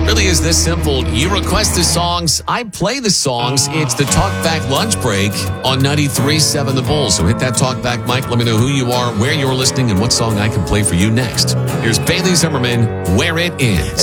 Really is this simple. You request the songs, I play the songs. It's the Talkback Lunch Break on 93.7 The Bull. So hit that Talkback mic. Let me know who you are, where you're listening, and what song I can play for you next. Here's Bailey Zimmerman, Where It Is.